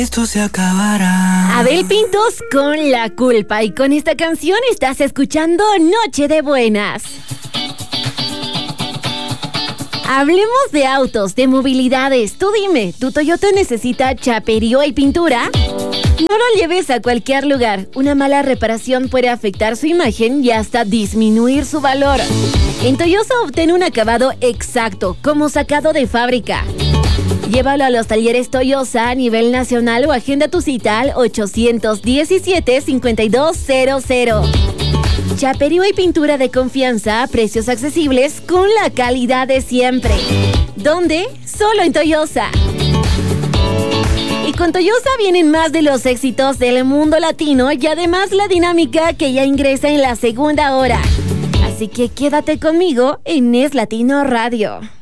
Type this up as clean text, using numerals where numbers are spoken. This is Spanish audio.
Esto se acabará. Abel Pintos con La Culpa, y con esta canción estás escuchando Noche de Buenas. Hablemos de autos, de movilidades. Tú dime, ¿tu Toyota necesita chaperío y pintura? No lo lleves a cualquier lugar. Una mala reparación puede afectar su imagen y hasta disminuir su valor. En Toyosa obtén un acabado exacto, como sacado de fábrica. Llévalo a los talleres Toyosa a nivel nacional o agenda tu cita al 817-5200. Chaperío y pintura de confianza a precios accesibles con la calidad de siempre. ¿Dónde? Solo en Toyosa. Y con Toyosa vienen más de los éxitos del mundo latino y además la dinámica que ya ingresa en la segunda hora. Así que quédate conmigo en Es Latino Radio.